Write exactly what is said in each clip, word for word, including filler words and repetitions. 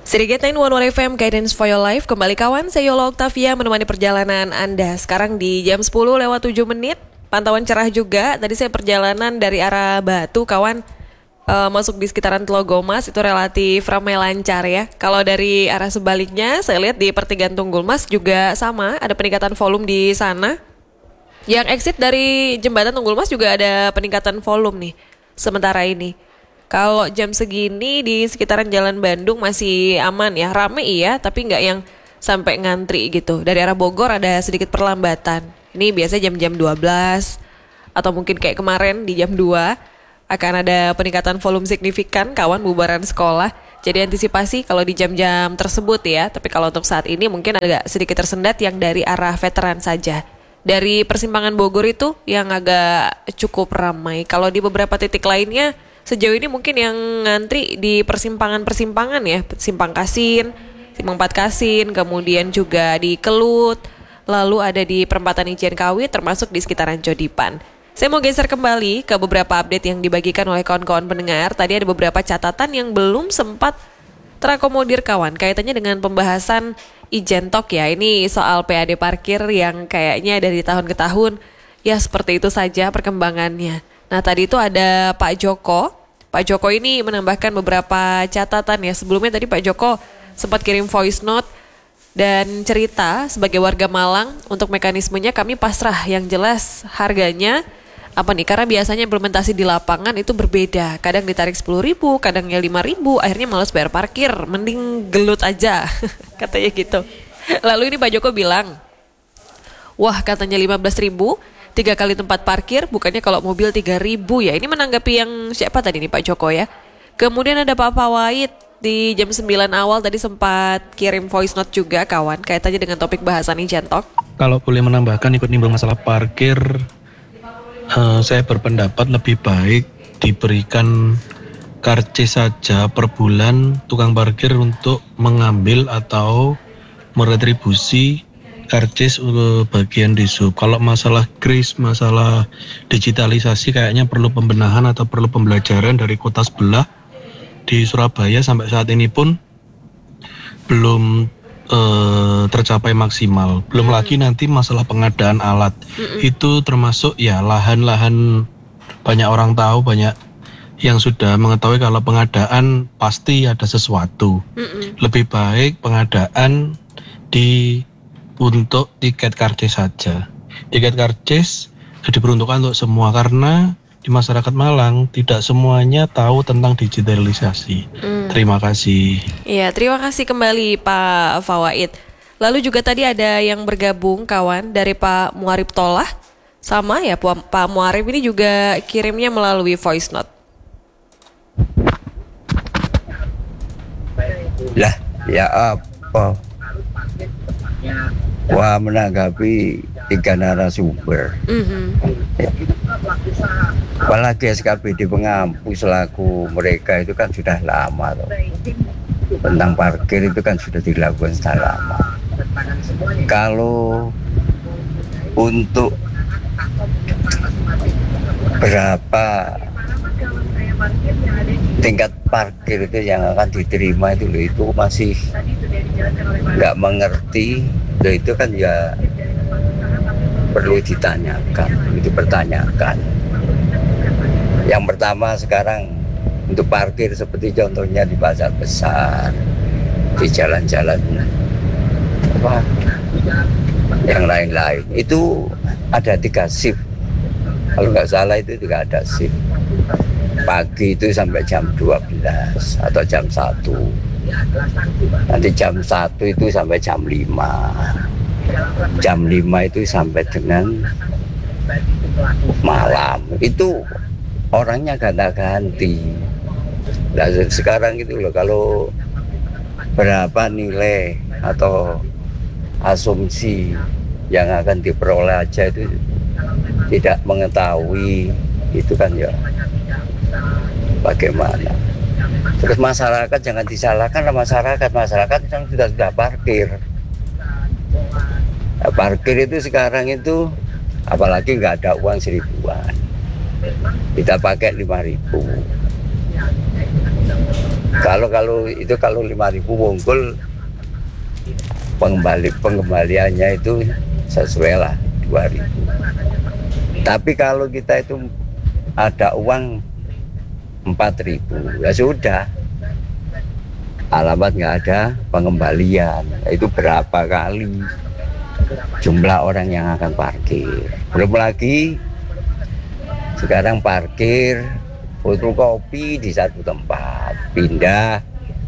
Sedikit sembilan puluh satu F M Guidance for Your Life. Kembali kawan, saya Yola Octavia menemani perjalanan Anda. Sekarang di jam sepuluh lewat tujuh menit. Pantauan cerah juga. Tadi saya perjalanan dari arah Batu kawan, uh, masuk di sekitaran Telogomas. Itu relatif ramai lancar ya. Kalau dari arah sebaliknya, saya lihat di pertigaan Tunggul Mas juga sama. Ada peningkatan volume di sana. Yang exit dari jembatan Tunggul Mas juga ada peningkatan volume nih sementara ini. Kalau jam segini di sekitaran Jalan Bandung masih aman ya, rame iya, tapi nggak yang sampai ngantri gitu. Dari arah Bogor ada sedikit perlambatan. Ini biasanya jam-jam dua belas atau mungkin kayak kemarin di jam dua akan ada peningkatan volume signifikan kawan bubaran sekolah. Jadi antisipasi kalau di jam-jam tersebut ya. Tapi kalau untuk saat ini mungkin agak sedikit tersendat yang dari arah veteran saja. Dari persimpangan Bogor itu yang agak cukup ramai. Kalau di beberapa titik lainnya sejauh ini mungkin yang ngantri di persimpangan-persimpangan ya, Simpang Kasin, Simpang Empat Kasin, kemudian juga di Kelut, lalu ada di perempatan Ijen Kawit, termasuk di sekitaran Jodipan. Saya mau geser kembali ke beberapa update yang dibagikan oleh kawan-kawan pendengar. Tadi ada beberapa catatan yang belum sempat terakomodir kawan, kaitannya dengan pembahasan Ijen Tok ya. Ini soal P A D parkir yang kayaknya dari tahun ke tahun ya seperti itu saja perkembangannya. Nah tadi itu ada Pak Joko. Pak Joko ini menambahkan beberapa catatan ya. Sebelumnya tadi Pak Joko sempat kirim voice note dan cerita sebagai warga Malang untuk mekanismenya kami pasrah, yang jelas harganya apa nih, karena biasanya implementasi di lapangan itu berbeda. Kadang ditarik sepuluh ribu, kadangnya lima ribu, akhirnya malas bayar parkir, mending gelut aja katanya gitu. Lalu ini Pak Joko bilang, wah katanya lima belas ribu tiga kali tempat parkir, bukannya kalau mobil tiga ribu ya. Ini menanggapi yang siapa tadi nih Pak Joko ya. Kemudian ada Pak Fawait di jam sembilan awal tadi sempat kirim voice note juga kawan, kaitannya dengan topik bahasan Ijen Tok. Kalau boleh menambahkan ikut nimbang masalah parkir, uh, saya berpendapat lebih baik diberikan karcis saja per bulan tukang parkir untuk mengambil atau meretribusi karcis untuk bagian di sub. Kalau masalah kris, masalah digitalisasi kayaknya perlu pembenahan atau perlu pembelajaran dari kota sebelah. Di Surabaya sampai saat ini pun belum eh, tercapai maksimal. Belum lagi nanti masalah pengadaan alat. Mm-mm. Itu termasuk ya lahan-lahan, banyak orang tahu, banyak yang sudah mengetahui kalau pengadaan pasti ada sesuatu. Mm-mm. Lebih baik pengadaan di untuk tiket karcis saja. Tiket karcis diperuntukkan untuk semua karena di masyarakat Malang tidak semuanya tahu tentang digitalisasi. Hmm. Terima kasih. Iya, terima kasih kembali Pak Fawait. Lalu juga tadi ada yang bergabung kawan dari Pak Muarib Tolah. Sama ya Pak Muarib ini juga kirimnya melalui voice note. Lah, ya apa? Wah, menanggapi tiga narasumber. Mm-hmm. Ya. Apalagi S K B D pengampu selaku mereka itu kan sudah lama loh. Tentang parkir itu kan sudah dilakukan sudah lama. Kalau untuk berapa tingkat parkir itu yang akan diterima itu loh, itu masih nggak mengerti. Loh, itu kan ya perlu ditanyakan, perlu dipertanyakan. Yang pertama sekarang untuk parkir seperti contohnya di pasar besar, di jalan-jalan apa, yang lain-lain itu ada tiga shift. Kalau nggak salah itu juga ada shift. Pagi itu sampai jam dua belas atau jam satu. Nanti jam satu itu sampai jam lima. Jam lima itu sampai dengan malam. Itu orangnya ganti-ganti. Nah, sekarang itu loh, kalau berapa nilai atau asumsi yang akan diperoleh aja itu tidak mengetahui, itu kan ya bagaimana. Terus masyarakat jangan disalahkan lah, masyarakat masyarakat yang sudah sudah parkir. Nah, parkir itu sekarang itu apalagi nggak ada uang seribuan, kita pakai lima ribu. Kalau kalau itu kalau lima ribu wongkul pengembali pengembaliannya itu sesuai lah dua ribu. Tapi kalau kita itu ada uang empat ribu, ya sudah. Alamat nggak ada pengembalian. Itu berapa kali jumlah orang yang akan parkir. Belum lagi sekarang parkir fotokopi di satu tempat, pindah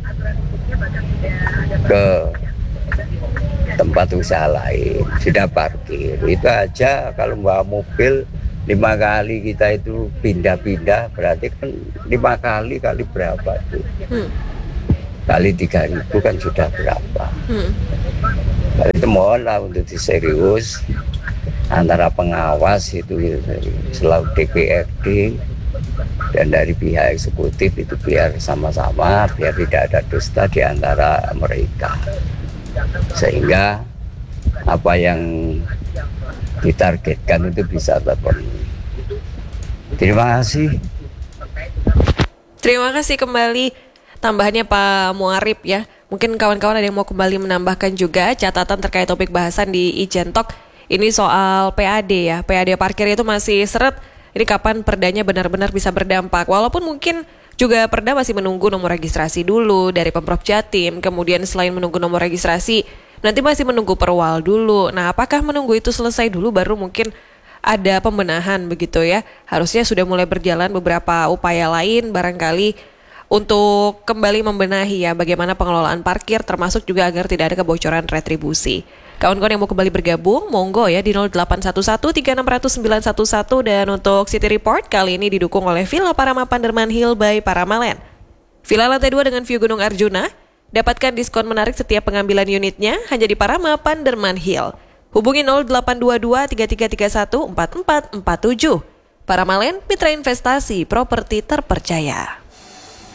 ke tempat usaha lain, sudah parkir. Itu aja kalau bawa mobil lima kali kita itu pindah-pindah, berarti kan lima kali kali berapa tuh? Hmm. Kali tiga ribu kan sudah berapa? Hmm. Kali itu mohonlah untuk diserius antara pengawas itu selalu D P R D dan dari pihak eksekutif itu biar sama-sama, biar tidak ada dusta di antara mereka, sehingga apa yang ditargetkan itu bisa terpenuhi. Terima kasih. Terima kasih kembali tambahannya Pak Muarip ya. Mungkin kawan-kawan ada yang mau kembali menambahkan juga catatan terkait topik bahasan di Ijen Talk. Ini soal P A D ya. P A D parkir itu masih seret. Ini kapan perdanya benar-benar bisa berdampak. Walaupun mungkin juga perda masih menunggu nomor registrasi dulu dari Pemprov Jatim. Kemudian selain menunggu nomor registrasi, nanti masih menunggu perwal dulu. Nah, apakah menunggu itu selesai dulu baru mungkin ada pembenahan begitu ya? Harusnya sudah mulai berjalan beberapa upaya lain barangkali untuk kembali membenahi ya bagaimana pengelolaan parkir, termasuk juga agar tidak ada kebocoran retribusi. Kawan-kawan yang mau kembali bergabung, monggo ya di nol delapan satu satu tiga enam nol nol sembilan satu satu. Dan untuk City Report kali ini didukung oleh Villa Parama Panderman Hill by Paramalen. Villa lantai dua dengan view Gunung Arjuna. Dapatkan diskon menarik setiap pengambilan unitnya hanya di Parama Panderman Hill. Hubungi nol delapan dua dua tiga tiga tiga satu empat empat empat tujuh. Paramalen, mitra investasi properti terpercaya.